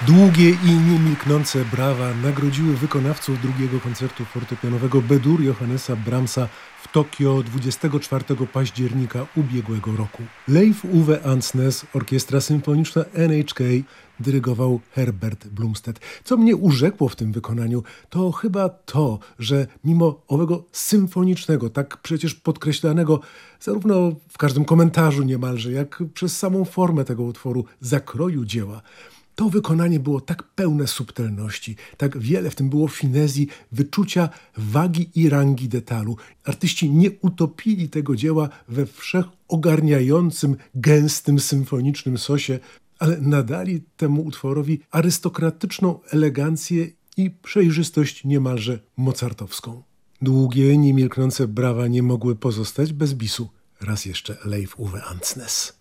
Długie i niemilknące brawa nagrodziły wykonawców drugiego koncertu fortepianowego B-dur Johannesa Brahmsa w Tokio 24 października ubiegłego roku. Leif Ove Andsnes, orkiestra symfoniczna NHK, dyrygował Herbert Blomstedt. Co mnie urzekło w tym wykonaniu, to chyba to, że mimo owego symfonicznego, tak przecież podkreślanego zarówno w każdym komentarzu niemalże, jak przez samą formę tego utworu, zakroju dzieła, to wykonanie było tak pełne subtelności, tak wiele w tym było finezji, wyczucia wagi i rangi detalu. Artyści nie utopili tego dzieła we wszechogarniającym, gęstym, symfonicznym sosie, ale nadali temu utworowi arystokratyczną elegancję i przejrzystość niemalże mozartowską. Długie, niemilknące brawa nie mogły pozostać bez bisu. Raz jeszcze Leif Ove Andsnes.